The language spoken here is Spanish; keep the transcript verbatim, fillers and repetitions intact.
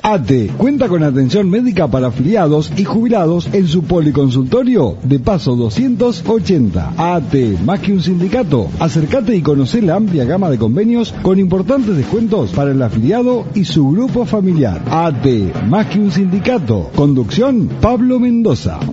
ATE cuenta con atención médica para afiliados y jubilados en su policonsultorio de Paso doscientos ochenta. ATE, más que un sindicato, acércate y conoce la amplia gama de convenios con importantes descuentos para el afiliado y su grupo familiar. ATE, más que un sindicato. Conducción, Pablo Mendoza.